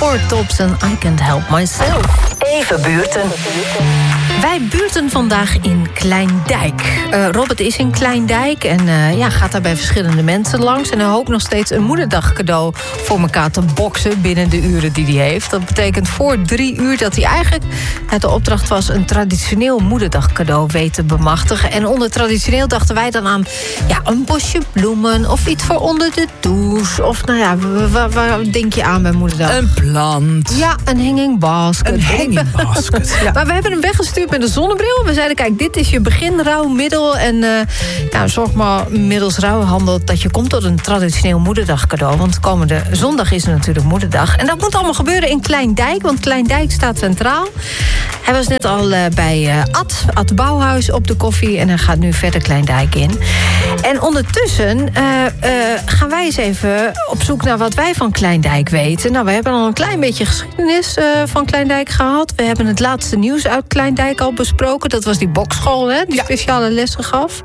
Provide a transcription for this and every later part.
Four Tops en I Can't Help Myself. Even buurten. Wij buurten vandaag in Kleindijk. Robert is in Kleindijk en gaat daar bij verschillende mensen langs. En hij hoopt nog steeds een moederdag cadeau voor elkaar te boksen binnen de uren die hij heeft. Dat betekent voor 3 uur dat hij eigenlijk, de opdracht was, een traditioneel moederdag cadeau weet te bemachtigen. En onder traditioneel dachten wij dan aan een bosje bloemen of iets voor onder de douche. Of waar denk je aan bij moederdag? Een plant. Ja, een hanging basket. Een hanging basket. Ja. Maar we hebben hem weggestuurd met een zonnebril. We zeiden, kijk, dit is je begin, rouw, middel. En zorg maar middels rouwhandel dat je komt tot een traditioneel moederdag cadeau. Want komende zondag is er natuurlijk moederdag. En dat moet allemaal gebeuren in Kleindijk. Want Kleindijk staat centraal. Hij was net al bij Ad Bouwhuis op de koffie. En hij gaat nu verder Kleindijk in. En ondertussen gaan wij eens even op zoek naar wat wij van Kleindijk weten. Nou, we hebben al een klein beetje geschiedenis van Kleindijk gehad. We hebben het laatste nieuws uit Kleindijk al besproken. Dat was die bokschool, die speciale lessen gaf.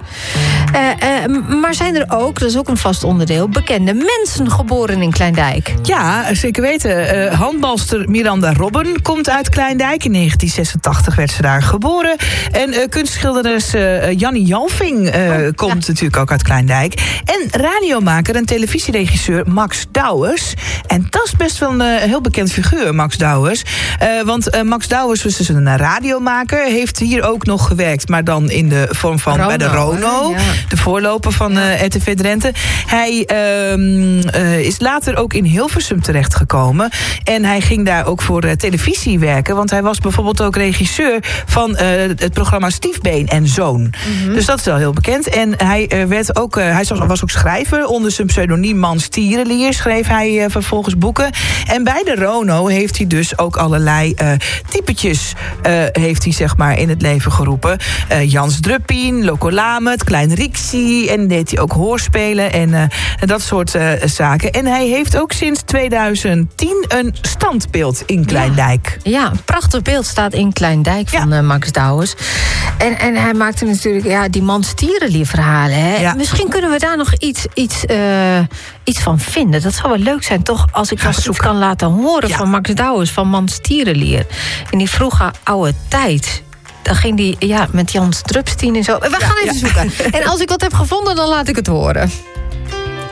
Maar zijn er ook, dat is ook een vast onderdeel, bekende mensen geboren in Kleindijk? Ja, zeker weten. Handbalster Miranda Robben komt uit Kleindijk. In 1986 werd ze daar geboren. En kunstschilderes Jannie Jalving komt natuurlijk ook uit Kleindijk. En radiomaker en televisieregisseur Max Douwes. En dat is best wel een heel bekend figuur, Max Douwes. Want Max Douwes was dus een radiomaker. Heeft hier ook nog gewerkt, maar dan in de vorm van bij de Rono. De voorloper van RTV Drenthe. Hij is later ook in Hilversum terechtgekomen. En hij ging daar ook voor televisie werken. Want hij was bijvoorbeeld ook regisseur van het programma Stiefbeen en Zoon. Mm-hmm. Dus dat is wel heel bekend. En hij was ook schrijver. Onder zijn pseudoniem Mans Tierenlier schreef hij vervolgens boeken. En bij de Rono heeft hij dus ook allerlei typetjes heeft hij zeg maar in het leven geroepen. Jans Druppien, Loco Lamet, Klein Rixie. En deed hij ook hoorspelen en dat soort zaken. En hij heeft ook sinds 2010 een standbeeld in Kleindijk. Ja, een prachtig beeld staat in Kleindijk van Max Douwes. En hij maakte natuurlijk die Mans Tierenlier verhalen. Hè? Ja. Misschien kunnen we daar nog iets van vinden. Dat zou wel leuk zijn, toch? Als ik nog iets kan laten horen van Max Douwes, van Mans Tierenlier. In die vroege oude tijd. Dan ging die met Jans Drupstien en zo. We gaan even zoeken. En als ik wat heb gevonden, dan laat ik het horen.